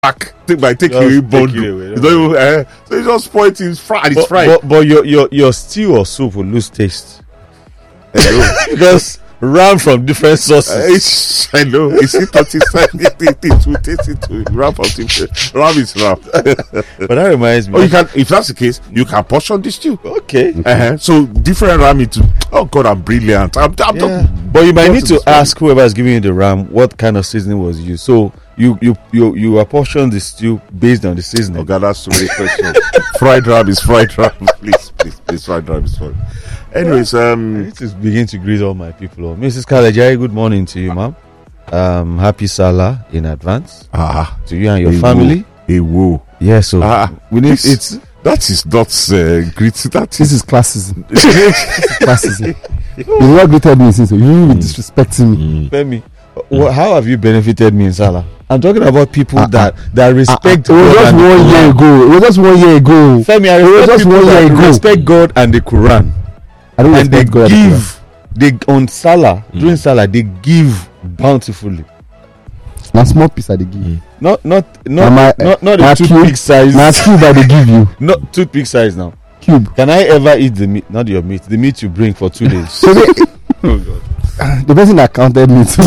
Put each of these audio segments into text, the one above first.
back. Take you bundle. So you just point it's fried. It's fried. But your stew or soup will lose taste. Because ram from different sources. I know. It's it will taste it to ram from different. Ram is ram. But that reminds me. Or you can, if that's the case, you can portion the stew. Okay. So different ram into. Oh God, I'm brilliant. But you might need to ask whoever is giving you the ram what kind of seasoning was used. So you apportion the stew based on the seasoning. Oh God, that's too many questions. Fried ram is fried ram. Please, fried ram is fried. Anyways, I need to begin to greet all my people. Mrs. Kalejai, good morning to you, ma'am. Happy Salah in advance. To you and your family. Yeah, so we need it's. That is not great. This is classism. Classism. You not greeted me since you be disrespecting me. Femi, how have you benefited me in Salah? I'm talking about people that respect God. It was just 1 year ago. It was just 1 year ago. Femi, I respect people that respect God and the Quran. I don't respect God and the Quran. They on Salah, during Salah, they give bountifully. Now small piece that they give you. Not a toothpick size. Not cube that they give you. Not toothpick size now. Cube. Can I ever eat the meat? Not your meat. The meat you bring for 2 days. So oh God. The person that counted me too.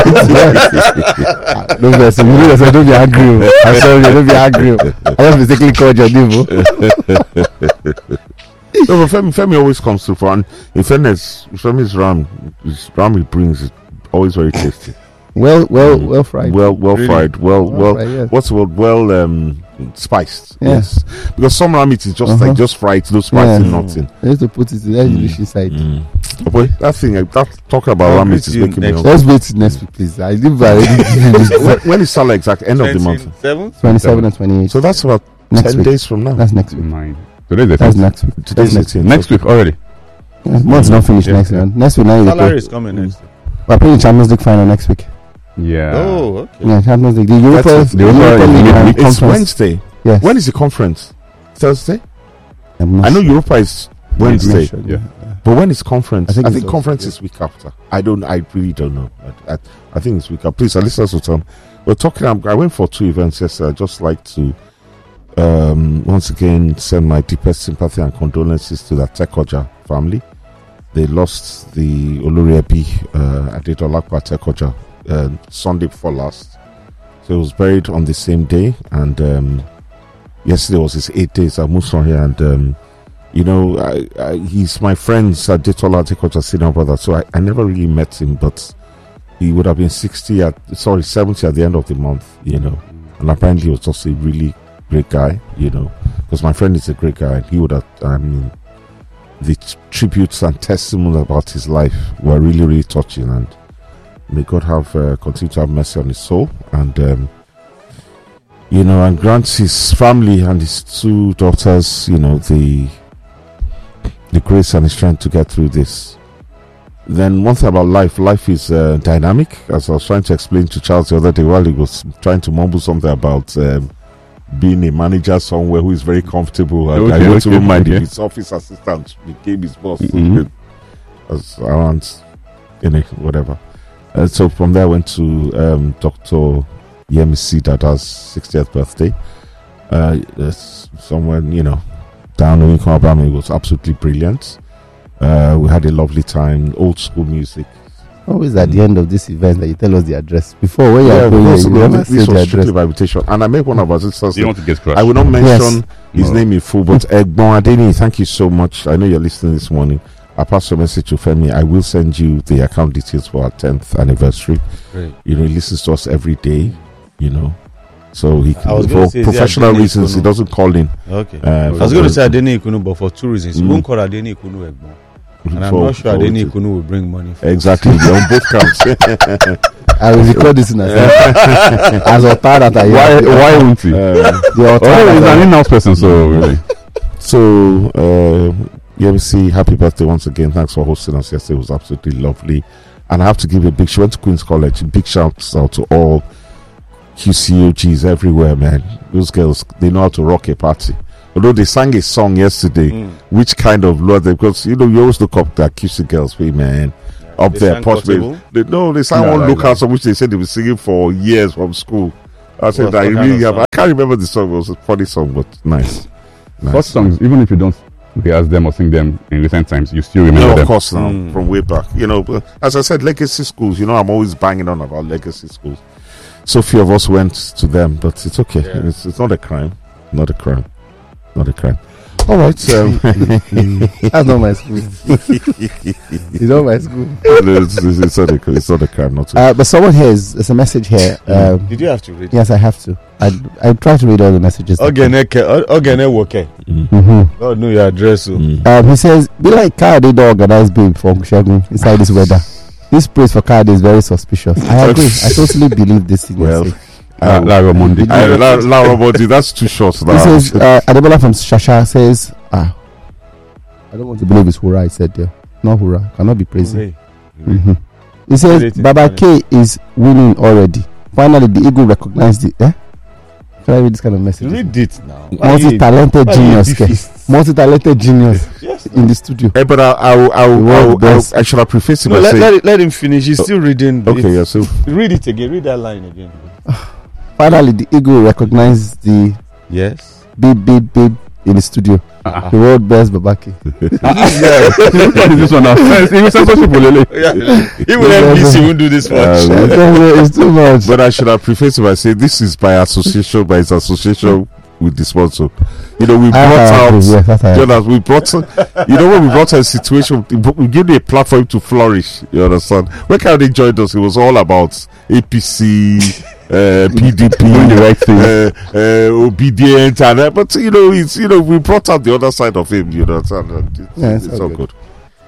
Don't be angry. I'm sorry, don't be angry. I just mistakenly called your name. No, but Femi always comes through for, and in fairness, Femi's ram he brings is always very tasty. Well fried. Well fried. Fried, yes. What's the word? Spiced. Yeah. Yes. Because some ram meat is just like just fried, no spice in nothing. I used to put it in the dish inside. Boy, talking about ram meat is making me hungry. Let's wait next week, please. I live when is Salah exact? End of the month. 27 and 28. So that's about next 10 week. days from now. That's next week. 9. Today's the That's 5th. next week. Today's next week. Next week already. Month's not finished next week. Next week, Salary is coming next week. We're playing Champions League final next week. Yeah. Oh, okay. Yeah, Champions League. The Europa League It's conference. Wednesday. Yes. When is the conference? Thursday? I'm not I know sure. Europa is Wednesday. Sure, Yeah. But when is conference? I I think think it's conference also, is week after. I really don't know. I think it's week after. Please, listeners will tell me. We're talking. I went for 2 events yesterday. I'd just like to once again send my deepest sympathy and condolences to the Tekoja family. They lost the Oloriabi Adedolakwa Tekoja Sunday before last. So he was buried on the same day, and yesterday was his 8 days. I moved from here, and he's my friend Adetola Tekoja senior brother. So I never really met him, but he would have been 70 at the end of the month, and apparently he was just a really great guy, because my friend is a great guy, and he would have, the tributes and testimonies about his life were really, really touching, and may God have continue to have mercy on his soul, and and grant his family and his 2 daughters, the grace and the strength to get through this. Then one thing about life is dynamic, as I was trying to explain to Charles the other day while he was trying to mumble something about being a manager somewhere who is very comfortable, and I don't even mind if his office assistant became his boss. As around, whatever. So from there I went to Dr. Yemisi Dada's 60th birthday. Somewhere, down in Kwabram. It was absolutely brilliant. We had a lovely time, old school music. Always at the end of this event that you tell us the address. Before, when you are going, this you never say was the strictly address. by invitation. And I make one of our sisters. You don't want to get crushed. I will not mention his No. name in full, but Egbon Adeni, thank you so much. I know you're listening this morning. I passed your message to Femi. I will send you the account details for our 10th anniversary. Great. He listens to us every day, So he I was for gonna say, professional Adeni reasons, he Ikunu. doesn't call in. Okay. I I was going to say Adeni Ikunu, but for 2 reasons. You won't call Adeni Ikunu Egbon. And I'm not sure Adeni Ikunu will bring money for Exactly, they're on both counts. I will record this in as a part that I Why won't he? He's an in-house person, so really. So, Yemisi, happy birthday once again. Thanks for hosting us yesterday. It was absolutely lovely. And I have to give a big, she went to Queen's College. Big shouts out to all QCOGs everywhere, man. Those girls, they know how to rock a party. Although they sang a song yesterday, which kind of lured them, because you always look up the QC girls, hey man, up They there, sang possibly. Portable? They sang one local song which they said they were singing for years from school. I said I really have. I can't remember the song. It was a funny song, but nice. Such songs, even if you don't rehearse them or sing them in recent times, you still remember them. Of course, now from way back. As I said, legacy schools. I'm always banging on about legacy schools. So few of us went to them, but it's okay. Yeah. It's not a crime. Not a crime. All right. That's not my school. It's not my school. It's not a crime. But someone here there's a message here. Did you have to read? Yes, I have to. I try to read all the messages. God know your address. He says, "Be like Kade the organized babe from Kushagun inside this weather. This praise for Kade is very suspicious." I agree. I totally believe this thing. Lara Mondi. Lara Mondi, that's too short now. He says, Adebola from Shasha says, I don't want to believe it's Hura, I said there. Not Hura, cannot be praising. He says, Baba K is winning already. Finally, the Eagle recognized it. Can I read this kind of message? Read it now. Multi-talented genius in the studio. Hey, but I should have prefaced it. Let him finish. He's still reading. Okay, yeah, so read it again. Read that line again. Finally, the Eagle recognized the beep in the studio. The world best Babaki. This one now. Even NBC won't do this much. It's too much. But I should have prefaced it by saying this is by association, by his association with the sponsor. We brought out. We brought. When we brought a situation, we gave a platform to flourish. You understand? When they joined us, it was all about APC. PDP, obedient, but we brought out the other side of him. It's all good.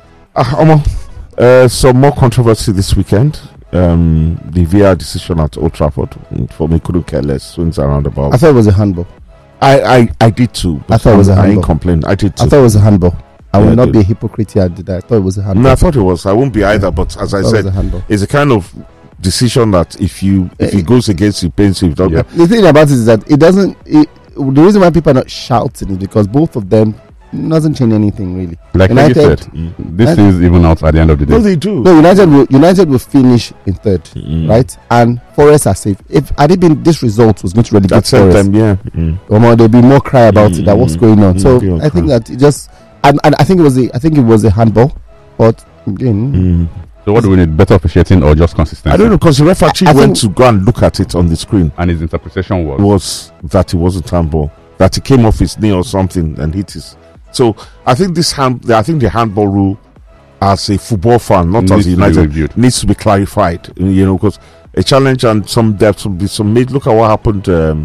Some more controversy this weekend. The VAR decision at Old Trafford for me couldn't care less. Swings around about. I thought it was a handball. I did too. I thought it was a handball. I ain't complain. I did too. I thought it was a handball. I will not be a hypocrite here. I thought it was a handball. No, I thought it was. I won't be either. But as I said, it's a kind of decision that if it goes against you, pains you. The thing about it is that it doesn't. The reason why people are not shouting is because both of them doesn't change anything really. Like you said, this is even out at the end of the day. No, they do. No, United will finish in third, right? And Forest are safe. If had it been this result was going to relegate Forest, there'll be more cry about it. That what's going on. So I think that it just and I think it was a handball, but again. So what do we need? Better officiating or just consistency? I don't know, because the ref actually went to go and look at it on the screen, and his interpretation was that it wasn't handball, that he came off his knee or something and hit his. So I think the handball rule, as a football fan, not as United, needs to be clarified. Because a challenge and some depth will be some made. Look at what happened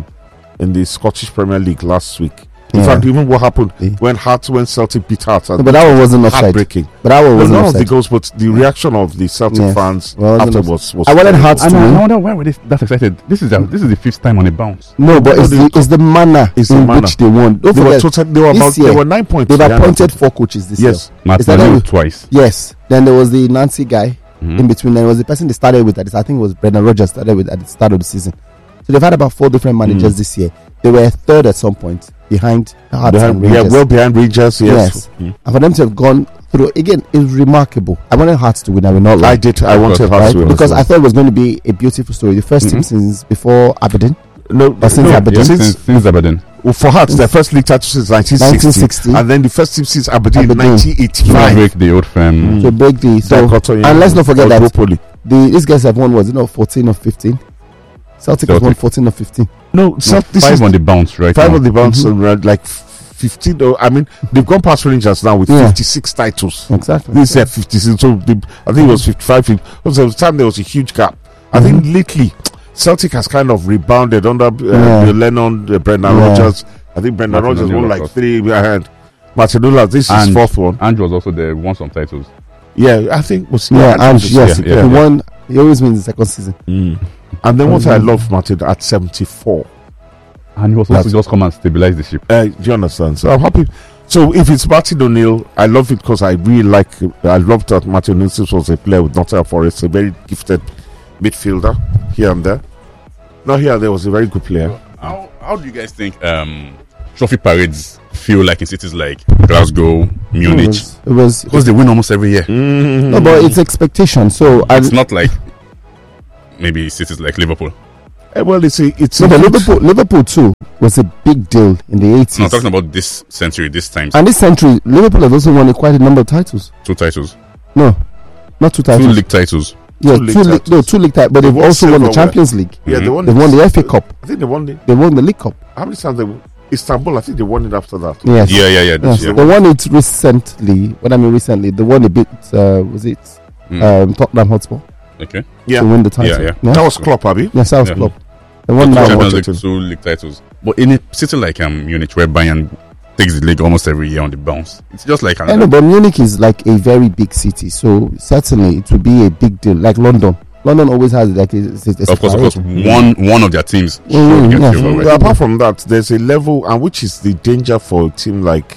in the Scottish Premier League last week. In fact, even what happened when Celtic beat Hearts. But that one wasn't offside. Heartbreaking. But that one wasn't offside. Not of the goals, but the reaction of the Celtic fans afterwards was. I wanted Hearts to win. I wonder why were they that excited. This is the fifth time on a bounce. No, but it's the manner in which they won. Don't forget, they were 9 points. They've appointed 4 coaches this year. Yes, Martinelli twice. Yes. Then there was the Nancy guy in between. There was the person they started with. I think it was Brendan Rodgers started with at the start of the season. So they've had about 4 different managers this year. They were third at some point behind Hearts and Rangers. Well behind Rangers, yes. And for them to have gone through, again, is remarkable. I wanted Hearts to win. I will not lie. I did. I wanted Hearts to win. Because I thought it was going to be a beautiful story. The first team since before Aberdeen. Since Aberdeen. Since Aberdeen. Well, for Hearts, their first league title since 1960. And then the first team since Aberdeen in 1985. To break the old firm. To break the... and let's not forget that these guys have won, 14 or 15? Celtic has won 14 or 15. No, 5 on the bounce, right? 5 on the bounce, like 15. I mean, they've gone past Rangers now with 56 titles. Exactly. This year 56. So I think it was 55. Also, at the time there was a huge gap. I think lately Celtic has kind of rebounded under Lennon, Brendan Rodgers. I think Brendan Rodgers won like 3 behind. Martinelli, this is his 4th one. Andrew was also there, won some titles. Yeah, I think was he won. He always wins the second season. And then what I love Martin at 74, and he was also just come and stabilize the ship. Do you understand? So I'm happy. So if it's Martin O'Neill, I love it because I love that Martin O'Neill was a player with Nottingham Forest, a very gifted midfielder here and there. Now here there was a very good player. How do you guys think trophy parades feel like in cities like Glasgow, Munich? It was because they win almost every year. No, but it's expectation. So it's not like maybe cities like Liverpool. Well, it's Liverpool too was a big deal in the 80s. No, I'm talking about this century, this time. And this century, Liverpool has also won quite a number of titles. 2 titles. No, not 2 titles. 2 league titles. Yeah, 2 league titles. But they've also won the Champions League. Yeah, they won the FA Cup. I think they won the League Cup. How many times they won? Istanbul, I think they won it after that. Yes. Yeah. Yes. They won it recently. What I mean recently, they won a bit. Was it Tottenham Hotspur? Okay. Yeah. To win the title. Yeah. That was Klopp, Abi. Yes, that was Klopp. They won that Champions League, 2 league titles. But in a city like Munich, where Bayern takes the league almost every year on the bounce, it's just like. I know, but Munich is like a very big city, so certainly it will be a big deal. Like London. London always has like of course one of their teams apart from that, there's a level, and which is the danger for a team like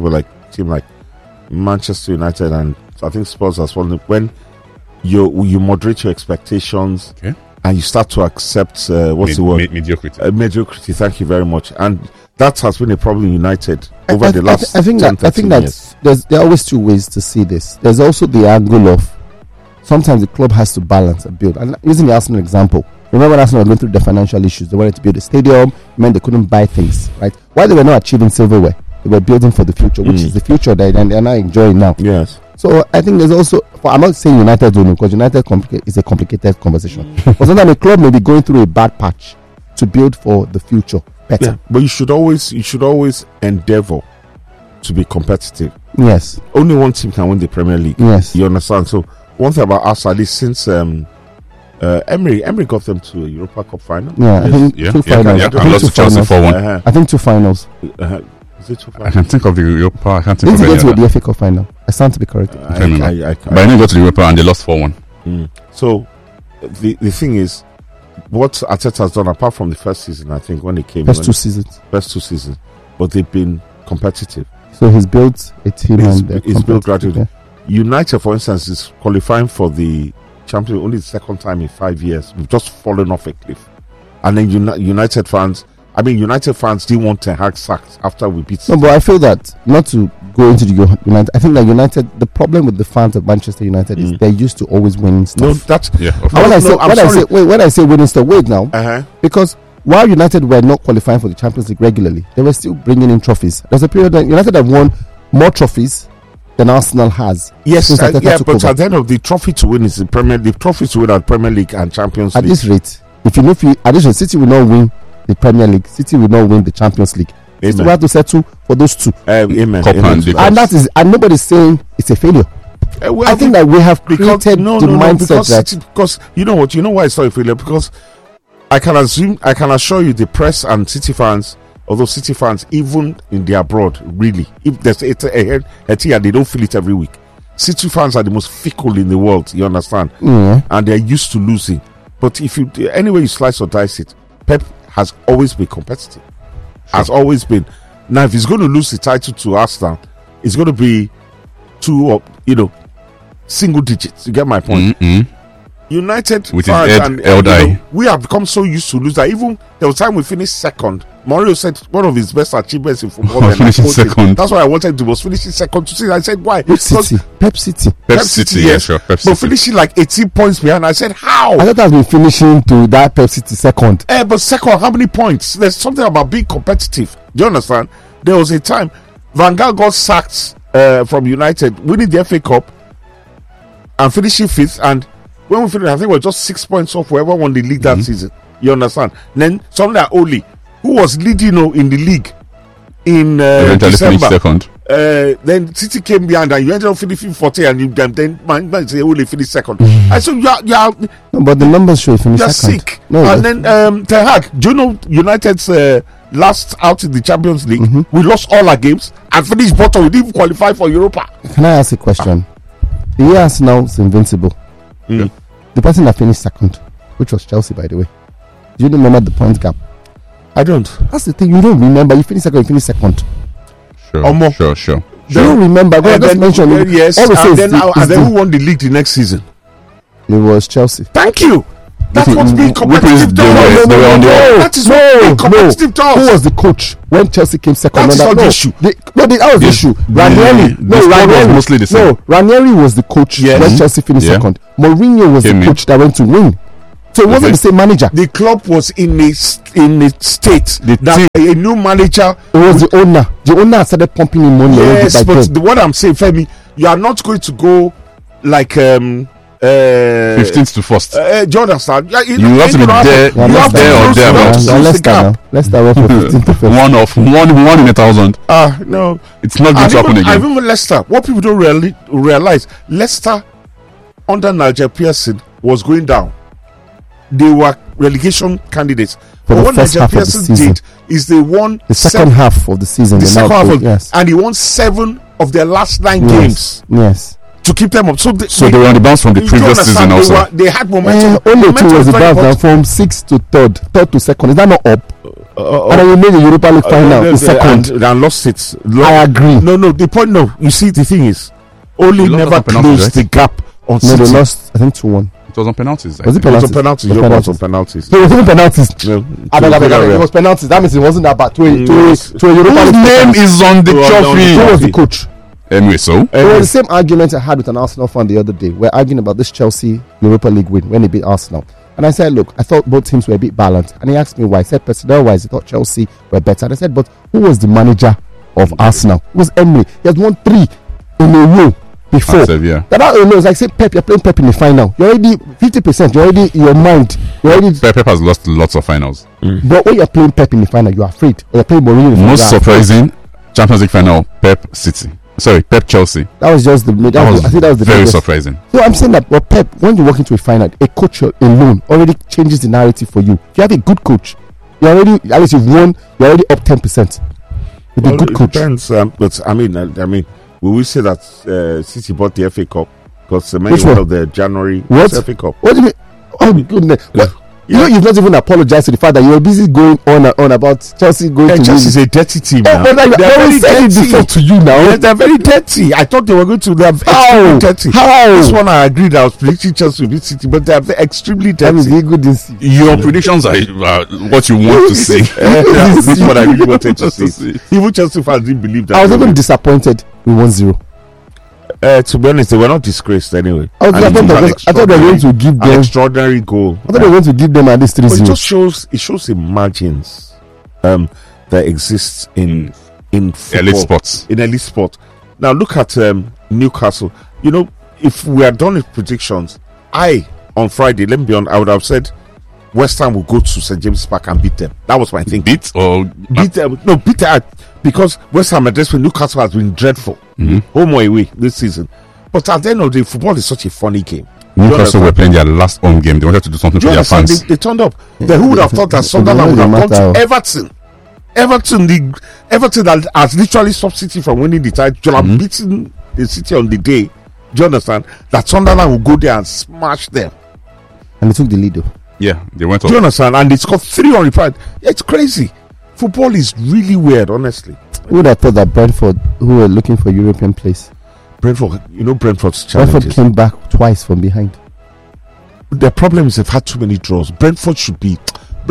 Manchester United, and I think Spurs as well, when you moderate your expectations, and you start to accept mediocrity. Thank you very much. And that has been a problem in United over the last. I think that there are always 2 ways to see this. There's also the angle of sometimes the club has to balance and build. And using the Arsenal example, remember when Arsenal were going through the financial issues, they wanted to build a stadium, meant they couldn't buy things, right? While they were not achieving silverware, they were building for the future, which is the future that they're not enjoying now. Yes. So I think there's also, I'm not saying United don't know, because United is a complicated conversation. But sometimes a club may be going through a bad patch to build for the future better. Yeah, but you should always endeavor to be competitive. Yes. Only one team can win the Premier League. Yes. You understand? So one thing about Arsenal is since Emery got them to a Europa Cup final. Yeah, I think 2 finals. I lost to Chelsea 4-1. I think 2 finals. Is it 2 finals? I can think of the Europa. I can't think of any other. The FA Cup final. I stand to be corrected. I remember. But I didn't go to the Europa and they lost 4-1. So the thing is, what Arteta has done, apart from the first season, I think when he came, first 2 seasons, but they've been competitive. So he's built a team he's built gradually. Yeah. United, for instance, is qualifying for the Champions only the second time in 5 years. We've just fallen off a cliff. And then United fans didn't want Ten Hag sacked after we beat. No, but I feel that, not to go into the United, I think that United, the problem with the fans of Manchester United is they're used to always winning stuff. No, that's when I say winning stuff, wait now, because while United were not qualifying for the Champions League regularly, they were still bringing in trophies. There's a period that United have won more trophies than Arsenal has. Yes, but at the end of the trophy to win is the Premier League. The trophy to win at Premier League and Champions League. At this rate, at this rate, City will not win the Premier League. City will not win the Champions League. So we have to settle for those 2. Amen. And nobody's saying it's a failure. I think that we have created mindset because you know what? You know why it's not a failure? Because I can assure you, the press and City fans, although City fans, even in the abroad, really, if there's a team and they don't feel it every week, City fans are the most fickle in the world. You understand? And they're used to losing. But anyway you slice or dice it, Pep has always been competitive. Has always been. Now, if he's going to lose the title to Arsenal, it's going to be 2 single digits. You get my point? United with fans we have become so used to lose that even there was time we finished second. Mourinho said one of his best achievements in football. Finishing second. That's why I wanted to was finishing second to see. I said why? Pep City. Pep City, yes. Sure. Pep City. But finishing like 18 points behind. I said how? I thought I've been finishing to that Pep City second. But second, how many points? There's something about being competitive. Do you understand? There was a time Van Gaal got sacked from United, winning the FA Cup and finishing 5th, and when we finished, I think we were just 6 points off whoever won the league that season. You understand? Then something like Oli, who was leading in the league in December. Second. Then City came behind and you ended up finishing 40, and then Man say Oli finished second. I said, you are no, but the numbers show you finished second. You're sick. No, and then Ten Hag, do you know United's last out in the Champions League? We lost all our games and finished bottom. We didn't qualify for Europa. Can I ask a question? The year Arsenal is invincible. The person that finished second, which was Chelsea, by the way. Do you remember the point gap? I don't. That's the thing. You don't remember. You finished second. Sure. You don't remember. I just mentioned it. Yes. And then who won the league the next season? It was Chelsea. Thank you. That's what being competitive does. That is what being competitive does. Who was the coach when Chelsea came second? That is not the issue. That was the issue. Ranieri. Mostly the same. No, Ranieri was the coach when Chelsea finished second. Mourinho was the coach that went to win. So it wasn't the same manager. The club was in a state that a new manager. It was the owner. The owner started pumping in money. Yes, but what I'm saying, Femi, you are not going to go like 15th to 1st. Do you understand? You have to be there. You have there or there. Leicester went for 15th to 1st. One in 1,000. No, it's not going to happen again. I remember Leicester. What people don't really realize, Leicester under Nigel Pearson was going down. They were relegation candidates. But what Nigel Pearson did is they won the second half of the season. And he won 7 of their last 9 games. Yes. To keep them up. So they were on the bounce from the previous season also. They had momentum. Only 2 was the bounce now from 6th to 3rd. 3rd to 2nd. Is that not up? And then we made the Europa League final the second. And lost it. I agree. No. The point, you see, the thing is, Only never closed the gap on City. They lost, I think, 2-1. It was on penalties. Was it penalties? It was on penalties. It was on penalties. No, it wasn't penalties. It was penalties. That means it wasn't that bad. To a Europa League. Whose name is on the trophy? Who was the coach? Anyway, so it was the same argument I had with an Arsenal fan the other day. We're arguing about this Chelsea Europa League win when they beat Arsenal. And I said, look, I thought both teams were a bit balanced. And he asked me why. I said, personnel-wise, he thought Chelsea were better. And I said, but who was the manager of Arsenal? It was Emery. He has won 3 in a row before. That alone is like, say, Pep, you're playing Pep in the final. You're already 50%. You're already in your mind. Pep has lost lots of finals. But when you're playing Pep in the final, you're afraid. Or you're playing Mourinho in the final. Most surprising, Champions League final, Pep City. Sorry, Pep Chelsea. That was just I think that was the very biggest. Surprising. So I'm saying that, but Pep, when you walk into a final, a coach alone already changes the narrative for you. If you have a good coach, you already, at least you've won. You're already up 10%. With a good coach. Depends, but I mean, will we say that City bought the FA Cup because the Which one? of the January FA Cup? What do you mean? Oh goodness! You know, you've not even apologized to the fact that you're busy going on and on about Chelsea going to Chelsea is a dirty team now. They're very dirty to you now. Yeah, they're very dirty. I thought they were going to. They're extremely dirty. How? This one I agreed. I was predicting Chelsea will beat City, but they're extremely dirty. Your predictions are what you want to see. This is what I really wanted to see. Even Chelsea fans didn't believe that. I was even disappointed with 1-0. To be honest, they were not disgraced anyway. I thought they were going to give them an extraordinary goal. I thought they were going to give them at least 3-0. It just shows the margins that exists in football, elite sports. In elite sport. Now look at Newcastle. You know, if we had done it predictions, on Friday, I would have said West Ham will go to St. James Park and beat them. That was my thinking. Beat them. Because West Ham addressed with Newcastle has been dreadful. Home or away this season. But at the end of the day, football is such a funny game. Newcastle were playing their last home game. They wanted to do something for their fans. They turned up. Then who would have thought that Sunderland would have gone to Everton? Everton that has literally stopped City from winning the title, have beaten the City on the day. Do you understand? That Sunderland will go there and smash them. And they took the lead though. Yeah, they went up. Do you understand? And they scored 3 on reply. It's crazy. Football is really weird, honestly. Who would have thought that Brentford, who were looking for European place, Brentford's challenges. Brentford came back twice from behind. The problem is they've had too many draws. Brentford should be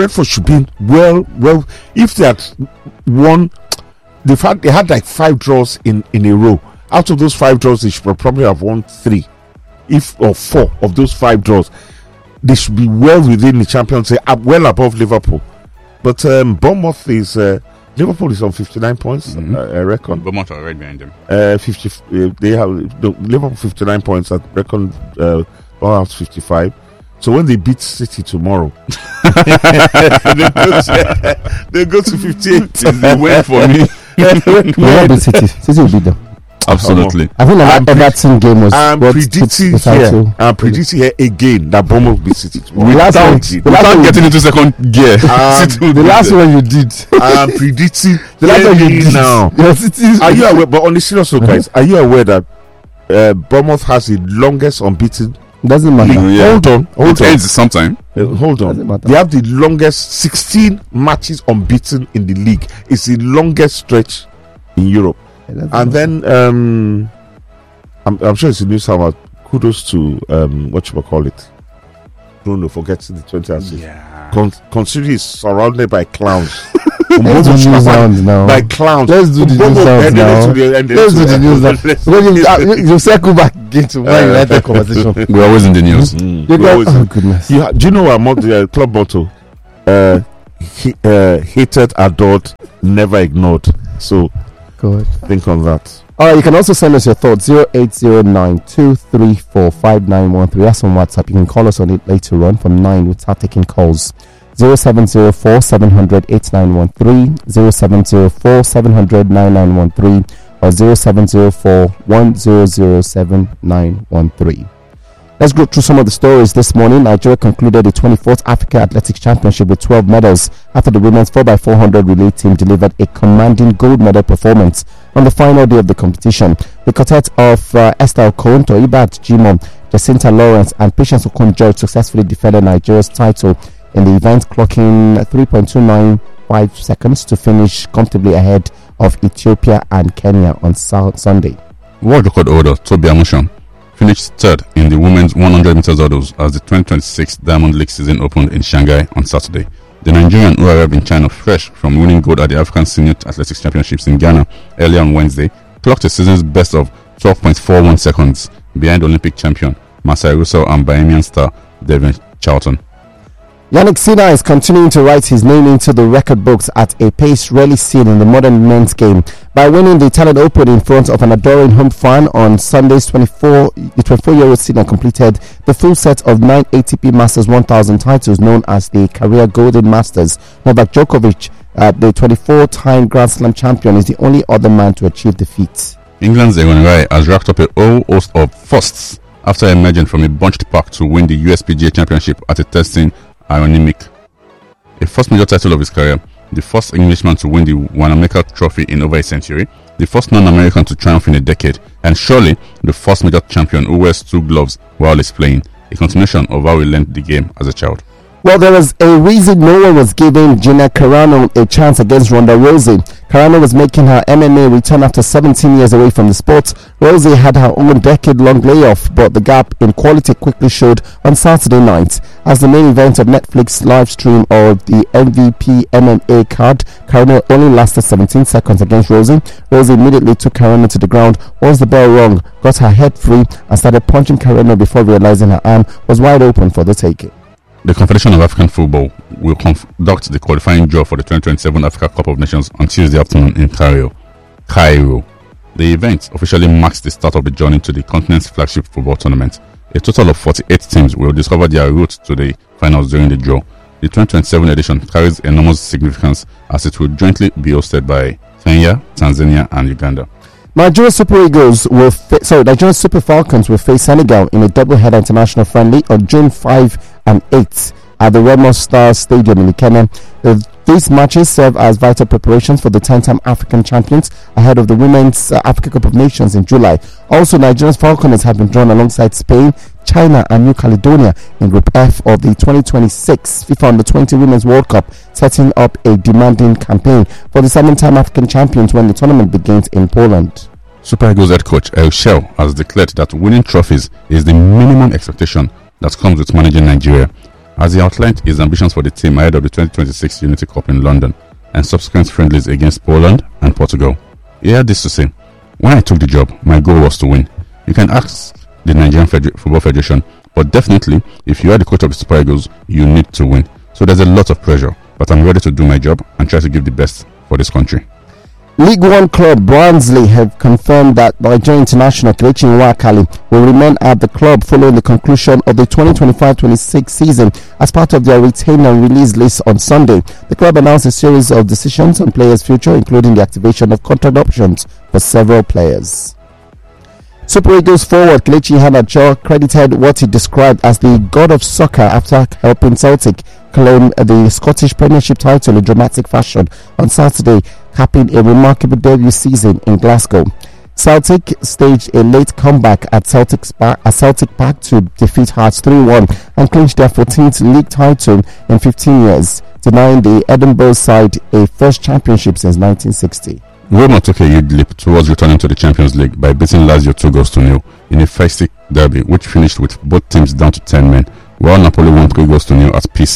well. If they had won, they had like 5 draws in a row. Out of those 5 draws, they should probably have won 3, or 4 of those 5 draws. They should be well within the Champions League, well above Liverpool. But Bournemouth is Liverpool is on 59 points. I reckon. Bournemouth are right behind them. They have Liverpool 59 points. I reckon Bournemouth 55. So when they beat City tomorrow, they go to 58. They win for me. City will beat them. Absolutely. I think that Everton game was. I'm predicting here again that Bournemouth beat City tomorrow. Without getting into second gear. The last one you did. I'm predicting the last one you did now. Are you aware? But on the serious note, guys, are you aware that Bournemouth has the longest unbeaten? Doesn't matter. Yeah. Hold on. It ends sometime. Hold on. They have the longest 16 matches unbeaten in the league. It's the longest stretch in Europe. And then I'm sure it's a new summer. Kudos to what you call it. Bruno for getting the 20 assists. Yeah. considering he's surrounded by clowns. Let's do news sounds now. By clowns. Let's do the news sounds now. Let's do the news now. You circle back again to my United conversation. We're always in the news. Oh goodness. Do you know our club motto? Hated, adored, never ignored. So good. Think on that. You can also send us your thoughts 0809-234-5913. That's on WhatsApp. You can call us on it later on from 9. We'll start taking calls. 0704-700-8913, 0704-700-9913, or 0704-1007-913. Let's go through some of the stories this morning. Nigeria concluded the 24th Africa Athletics Championship with 12 medals after the women's 4x400 relay team delivered a commanding gold medal performance on the final day of the competition. The quartet of Esther Okon, Toibat Jimon, Jacinta Lawrence, and Patience Okon-George successfully defended Nigeria's title in the event, clocking 3.295 seconds to finish comfortably ahead of Ethiopia and Kenya on Sunday. World record holder Tobi Amusan finished third in the women's 100 meters hurdles as the 2026 Diamond League season opened in Shanghai on Saturday. The Nigerian, who arrived in China fresh from winning gold at the African Senior Athletics Championships in Ghana earlier on Wednesday, clocked a season's best of 12.41 seconds behind Olympic champion Masai Russell and Bahamian star Devin Charlton. Yannick Sinner is continuing to write his name into the record books at a pace rarely seen in the modern men's game by winning the Italian Open in front of an adoring home fan on Sunday's the 24-year-old Sinner completed the full set of 9 ATP Masters 1000 titles known as the Career Golden Masters. Novak Djokovic, the 24-time Grand Slam champion, is the only other man to achieve the feat. England's Aaron Rai has racked up a whole host of firsts after emerging from a bunched pack to win the USPGA Championship at a testing Ironimic, a first major title of his career, the first Englishman to win the Wanamaker Trophy in over a century, the first non-American to triumph in a decade, and surely the first major champion who wears 2 gloves while he's playing, a continuation of how he learned the game as a child. Well, there was a reason no one was giving Gina Carano a chance against Ronda Rousey. Carano was making her MMA return after 17 years away from the sport. Rousey had her own decade-long layoff, but the gap in quality quickly showed on Saturday night. As the main event of Netflix live stream of the MVP MMA card, Carano only lasted 17 seconds against Rousey. Rousey immediately took Carano to the ground once the bell rung, got her head free, and started punching Carano before realizing her arm was wide open for the taking. The Confederation of African Football will conduct the qualifying draw for the 2027 Africa Cup of Nations on Tuesday afternoon in Cairo. The event officially marks the start of the journey to the continent's flagship football tournament. A total of 48 teams will discover their route to the finals during the draw. The 2027 edition carries enormous significance as it will jointly be hosted by Kenya, Tanzania, and Uganda. Nigerian Super Falcons will face Senegal in a double-header international friendly on June 5 and 8 at the Remo Stars Stadium in Kenya. These matches serve as vital preparations for the 10-time African champions ahead of the Women's Africa Cup of Nations in July. Also, Nigeria's Falcons have been drawn alongside Spain, China, and New Caledonia in Group F of the 2026 FIFA Under-20 Women's World Cup, setting up a demanding campaign for the 7-time African champions when the tournament begins in Poland. Super Eagles head coach El Shell has declared that winning trophies is the minimum expectation that comes with managing Nigeria, as he outlined his ambitions for the team ahead of the 2026 Unity Cup in London and subsequent friendlies against Poland and Portugal. He had this to say: "When I took the job, my goal was to win. You can ask the Nigerian Football Federation, but definitely, if you are the coach of the Super Eagles, you need to win. So there's a lot of pressure, but I'm ready to do my job and try to give the best for this country." League One club Barnsley have confirmed that Nigerian international Kelechi Nwakali will remain at the club following the conclusion of the 2025-26 season as part of their retain and release list on Sunday. The club announced a series of decisions on players' future, including the activation of contract options for several players. Super Eagles forward Kelechi Iheanacho credited what he described as the god of soccer after helping Celtic claim the Scottish Premiership title in dramatic fashion on Saturday, capping a remarkable debut season in Glasgow. Celtic staged a late comeback at Celtic Park to defeat Hearts 3-1 and clinch their 14th league title in 15 years, denying the Edinburgh side a first championship since 1960. Roma took a huge leap towards returning to the Champions League by beating Lazio 2-0 in a feisty derby which finished with both teams down to 10 men, while Napoli won 3-0 at Pisa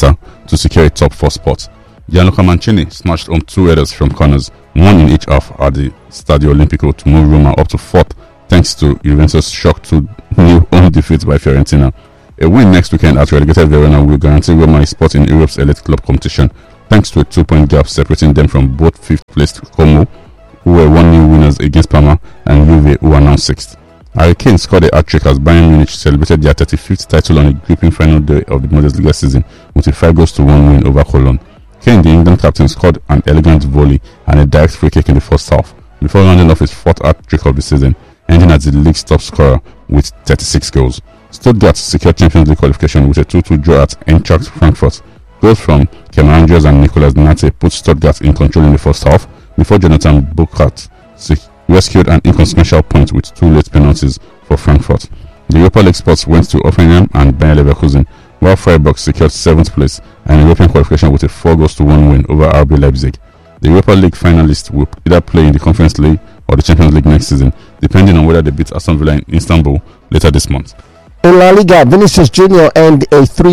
to secure a top 4 spot. Gianluca Mancini smashed home 2 headers from corners, one in each half at the Stadio Olimpico to move Roma up to 4th, thanks to Juventus' shock to new home defeat by Fiorentina. A win next weekend at relegated Verona will guarantee Roma a spot in Europe's elite club competition, thanks to a 2-point gap separating them from both 5th-placed Como, who were 1-0 winners against Parma, and Juve, who are now 6th. Harry Kane scored a hat-trick as Bayern Munich celebrated their 35th title on a gripping final day of the Bundesliga season with a 5-1 win over Cologne. Kane, the England captain, scored an elegant volley and a direct free kick in the first half, before rounding off his 4th hat-trick of the season, ending as the league's top scorer with 36 goals. Stuttgart secured Champions League qualification with a 2-2 draw at Eintracht Frankfurt. Goals from Kemal Andreas and Nicolas Nate put Stuttgart in control in the first half, before Jonathan Burkhardt rescued an inconsequential point with 2 late penalties for Frankfurt. The Europa League spots went to Hoffenheim and Bayer Leverkusen, while Freiburg secured 7th place and European qualification with a 4-1 win over RB Leipzig. The Europa League finalists will either play in the Conference League or the Champions League next season, depending on whether they beat Aston Villa in Istanbul later this month. In La Liga, Vinicius Jr. earned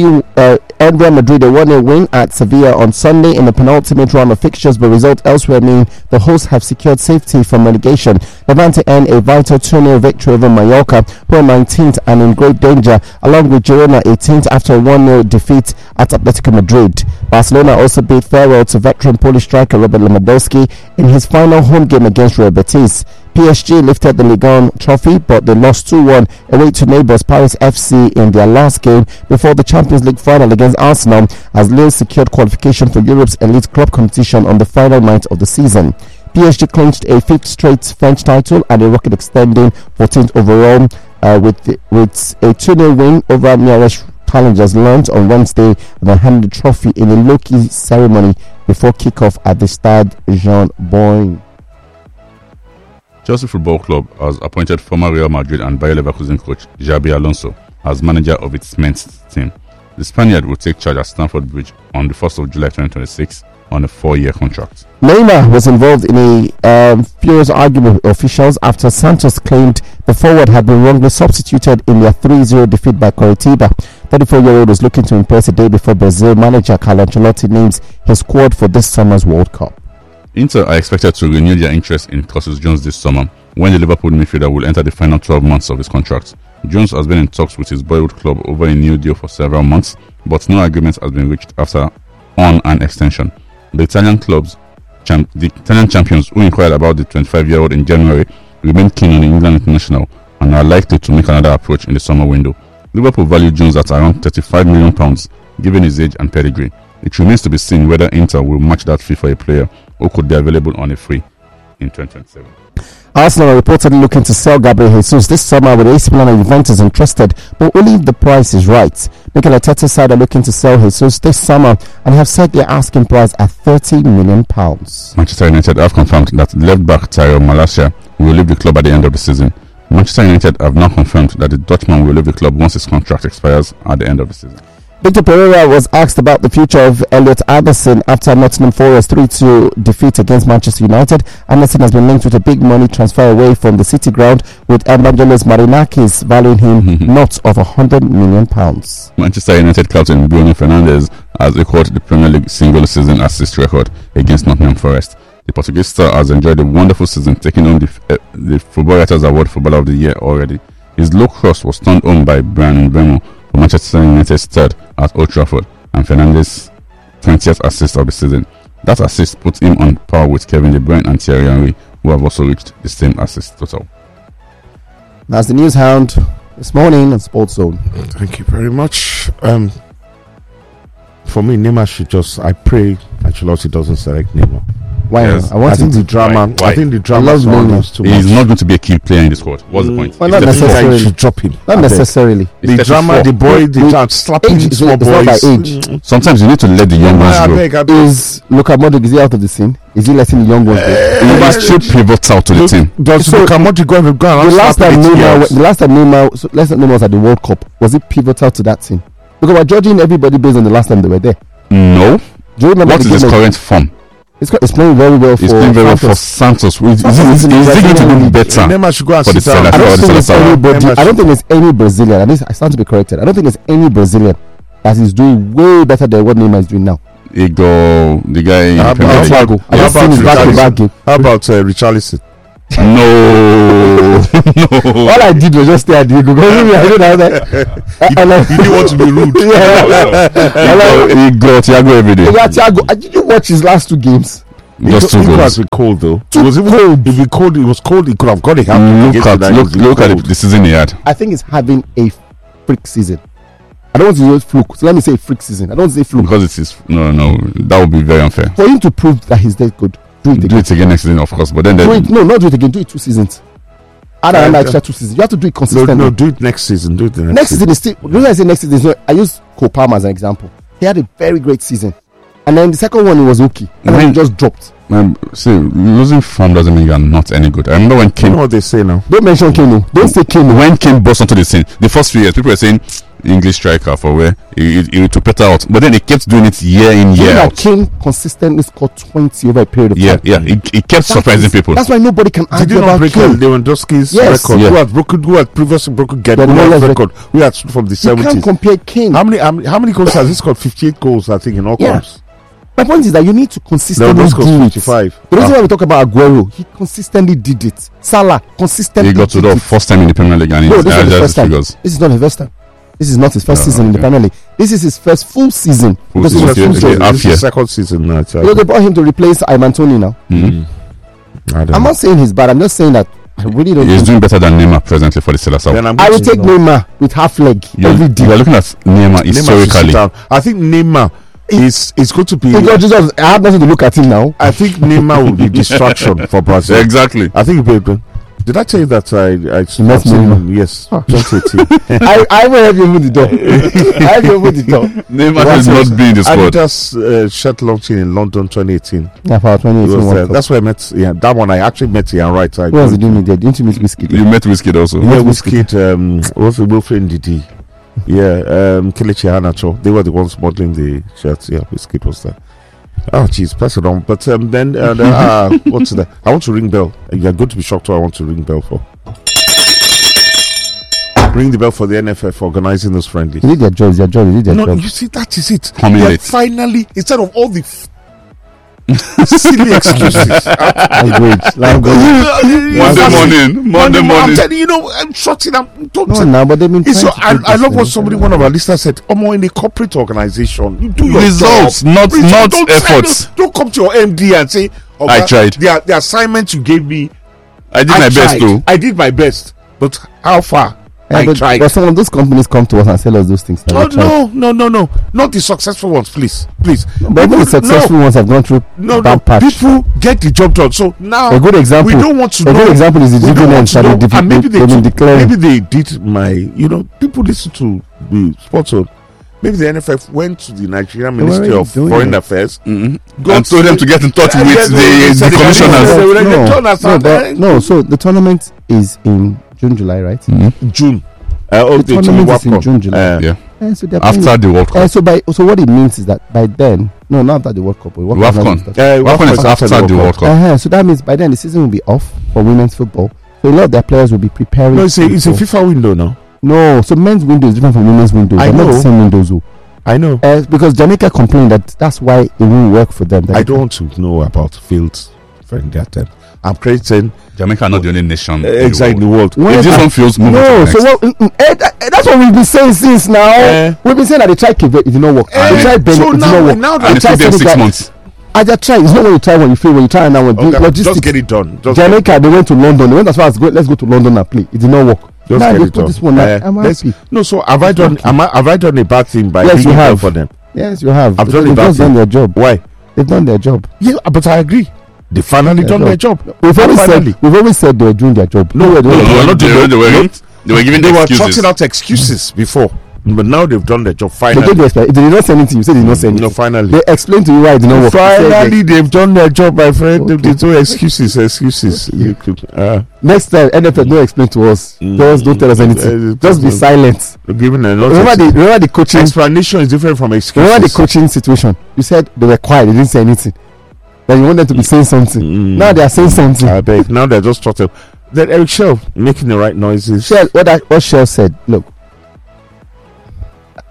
Real Madrid a 1-0 win at Sevilla on Sunday in the penultimate round of fixtures, but results elsewhere mean the hosts have secured safety from relegation. Levante earned a vital 2-0 victory over Mallorca, who are 19th and in great danger, along with Girona 18th after a 1-0 defeat at Atletico Madrid. Barcelona also beat farewell to veteran Polish striker Robert Lewandowski in his final home game against Real Betis. PSG lifted the Ligue 1 trophy, but they lost 2-1 away to neighbours Paris FC in their last game before the Champions League final against Arsenal, as Lille secured qualification for Europe's elite club competition on the final night of the season. PSG clinched a 5th straight French title and a record extending 14th overall with a 2-0 win over Mireles challengers Lens on Wednesday, and then handed the trophy in a low-key ceremony before kick-off at the Stade Jean Bouin. Chelsea Football Club has appointed former Real Madrid and Bayer Leverkusen coach Xabi Alonso as manager of its men's team. The Spaniard will take charge at Stamford Bridge on the 1st of July 2026 on a 4-year contract. Neymar was involved in a furious argument with officials after Santos claimed the forward had been wrongly substituted in their 3-0 defeat by Coritiba. 34-year-old was looking to impress a day before Brazil manager Carlo Ancelotti names his squad for this summer's World Cup. Inter are expected to renew their interest in Curtis Jones this summer, when the Liverpool midfielder will enter the final 12 months of his contract. Jones has been in talks with his boyhood club over a new deal for several months, but no agreement has been reached on an extension. The Italian champions, who inquired about the 25-year-old in January, remain keen on the England international and are likely to make another approach in the summer window. Liverpool value Jones at around £35 million, given his age and pedigree. It remains to be seen whether Inter will match that fee for a player who could be available on a free in 2027. Arsenal are reportedly looking to sell Gabriel Jesus this summer, with AC Milan and Juventus interested, but only if the price is right. Mikel Arteta's side are looking to sell Jesus this summer and have set their asking price at £30 million. Manchester United have confirmed that left-back Tyrell Malacia will leave the club at the end of the season. Manchester United have now confirmed that the Dutchman will leave the club once his contract expires at the end of the season. Victor Pereira was asked about the future of Elliot Anderson after Nottingham Forest 3-2 defeat against Manchester United. Anderson has been linked with a big money transfer away from the City ground, with Evangelos Marinakis valuing him north of £100 million. Manchester United captain Bruno Fernandes has recorded the Premier League single season assist record against Nottingham Forest. The Portuguese star has enjoyed a wonderful season, taking on the Football Writers Award Footballer of the Year already. His low cross was turned home by Brian Mbeumo for Manchester United's third at Old Trafford, and Fernandes' 20th assist of the season. That assist puts him on par with Kevin De Bruyne and Thierry Henry, who have also reached the same assist total. That's the News Hound this morning on Sports Zone. Thank you very much. For me, Neymar should I pray Ancelotti doesn't select Neymar. Why? Yes. I think the drama. Why? I think the drama is too much. He's not going to be a key player in the squad. What's the point? Well, not necessarily. Should drop him. Not necessarily. The drama, the boy, the slapping small boys. By age. Sometimes you need to let the young ones grow. Is Luka Modric, is he out of the scene? Is he letting the young ones go? He was still pivotal to the team. Does Luka Modric go and the last time Neymar was at the World Cup, was he pivotal to that team? Because we're judging everybody based on the last time they were there. No. What is his current form? It's playing very well for Santos. He's playing very well for Santos. Is he going to do better? Neymar should go and sit down. I don't think it's any Brazilian. I stand to be corrected. I don't think it's any Brazilian that is doing way better than what Neymar is doing now. Igor, the guy. How about Richarlison? No. All I did was just stay at Diego. You didn't want to be rude. Igor, Thiago every day. Did you watch his last 2 games? Just 2 goals. It was cold though. It was cold. If it cold, it was cold. He could have got a help. Look at the season he had. I think he's having a freak season. I don't want to use fluke, so let me say freak season. I don't want to say fluke because it is no. That would be very unfair. For him to prove that he's that good, do it again next season, of course. But then not do it again. Do it 2 seasons. Add another extra 2 seasons. You have to do it consistently. No, do it next season. Do it the next season. Is still. The reason I say next season, I use Cole Palmer as an example. He had a very great season, and then the second one he was okay, and then he just dropped. See, losing form doesn't mean you are not any good. I remember when Kane. You know what they say now? Don't mention Kane. Don't say Kane. When Kane burst onto the scene, the first few years, people were saying English striker for where he took better out, but then he kept doing it year in year out. Kane consistently scored 20 over a period of time. Yeah. He kept surprising people. That's why nobody can argue about Kane. Lewandowski's record. Who had previously broken Guardiola's record? We had from the 70s. You can't compare Kane. How many goals has he scored? 58 goals, I think, in all clubs. My point is that you need to consistently do it. The reason why we talk about Aguero, he consistently did it. Salah consistently. He got to the first time in the Premier League, and this is not the first time. This is not his first time. This is not his first season in the Premier League. This is his first full season. This is his second season now. They brought him to replace Ivan Toney now. I'm not saying he's bad. I'm just saying that I really don't. He's doing better than Neymar presently for the Celestial. I will take Neymar with half leg every day. We're looking at Neymar historically. I think Neymar is going to be. Jesus, I have nothing to look at him now. I think Neymar will be distraction for Brazil. Exactly. I think he'll be. Did I tell you that I met him? Yes, 2018. I will have you open the door. Neymar has not been in the squad. Adidas shirt launching in London 2018. Yeah, for 2018. That's where I met. Yeah, that one I actually met Ian Wright. Who was he doing there? Didn't you meet Wizkid? You met Wizkid also. Yeah, Wizkid. Also Wilfred Ndidi. Yeah, Kelechi Iheanacho. They were the ones modeling the shirts. Yeah, Wizkid was there. Oh, jeez, pass it on. But then, what's that? I want to ring bell. You're going to be shocked what I want to ring bell for. Ring the bell for the NFF for organizing those friendlies. You did their job. No, you see, that is it. Finally, instead of all the silly excuses. Monday morning. I'm telling you, I'm shutting up. But they've been I love what one of our listeners said. In a corporate organization, you do your results, job. not efforts. Don't come to your MD and say, I tried. The assignment you gave me, I did my best too. I did my best, but how far? I tried. But some of those companies come to us and sell us those things. No. Not the successful ones, please. But even the successful ones have gone through bad patch. People get the job done. So now a good example. We don't want to know. A good example is the Jubilant that maybe they did my. People listen to the sports. Maybe the NFF went to the Nigerian Ministry of Foreign Affairs and told them to get in touch with the commissioners. No, so the tournament is in June, July, right? June. The tournament is in June, July. So after the World Cup. So what it means is that by then, not after the World Cup. WAFCON is after the World Cup. So that means by then the season will be off for women's football. So a lot of their players will be preparing. No, it's a FIFA window now. No, so men's window is different from women's window. They're not the same windows. I know. Because Jamaica complained that's why it won't work for them. I don't want to know about fields friendly attempt. I'm creating Jamaica not the only nation in the world. If this one feels moving so that's what we've been saying since now. We've been saying that they tried Cape, it did not work. They tried Benin, it did not work. Now they tried them 6 months. I just try. It's not when you try when you fail. When you try and now just get it done. Jamaica, they went to London. They went as far as let's go to London and play. It did not work. Just now get they it put done. This one. No, so have I done a bad thing by you have for them? Yes, you have. They've done their job. Why? They've done their job. Yeah, but I agree. They finally done their job. We've always said they were doing their job. No, they were not doing. They were giving. They were sorting out excuses before. But now they've done their job finally. They did not say anything. You said they did not say anything. No, finally. They explained to you why it did not work. Finally, they've done their job, my friend. There's no excuses. You could. Next time, NFF don't explain to us. Don't tell us anything. Just be silent. Giving a lot. Remember the coaching explanation is different from excuses. Remember the coaching situation. You said they were quiet. They didn't say anything. Then you want them to be saying something. Now they are saying something. I beg. Now they're just talking. Then Eric Shell making the right noises. What Shell said. Look.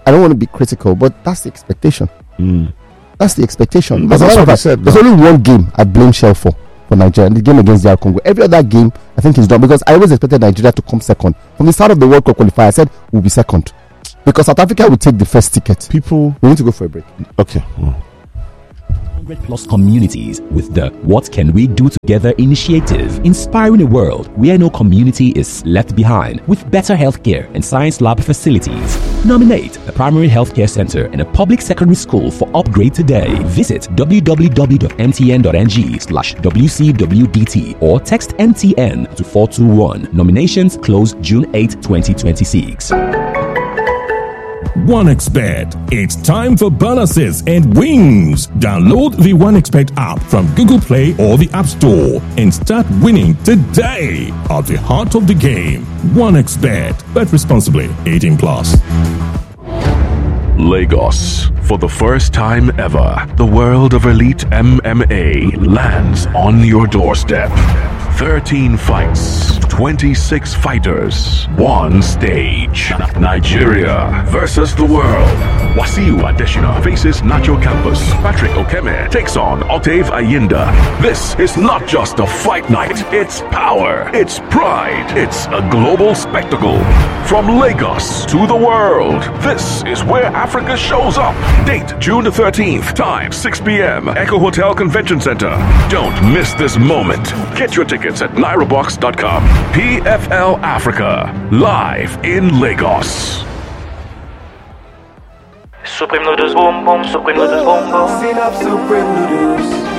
I don't want to be critical, but that's the expectation. That's the expectation. But that's what I said. There's only one game I blame Shell for Nigeria, the game against DR Congo. Every other game, I think, is done, because I always expected Nigeria to come second. From the start of the World Cup qualifier, I said we'll be second, because South Africa will take the first ticket. We need to go for a break. Okay. 100+ communities with the What Can We Do Together initiative, inspiring a world where no community is left behind, with better healthcare and science lab facilities. Nominate a primary healthcare center and a public secondary school for upgrade today. Visit www.mtn.ng/WCWDT or text MTN to 421. Nominations close June 8, 2026. OneXBet. It's time for bonuses and wins. Download the OneXBet app from Google Play or the App Store and start winning today. At the heart of the game, OneXBet. Bet responsibly. 18+. Lagos. For the first time ever, the world of elite MMA lands on your doorstep. 13 fights, 26 fighters, one stage. Nigeria versus the world. Wasiu Adesina faces Nacho Campos. Patrick Okeme takes on Octave Ayinda. This is not just a fight night. It's power. It's pride. It's a global spectacle. From Lagos to the world, this is where Africa shows up. Date June the 13th. Time 6 p.m. Echo Hotel Convention Center. Don't miss this moment. Get your tickets at NairoBox.com. PFL Africa, live in Lagos. Supreme noodles boom boom, supreme noodles boom boom. Supreme noodles.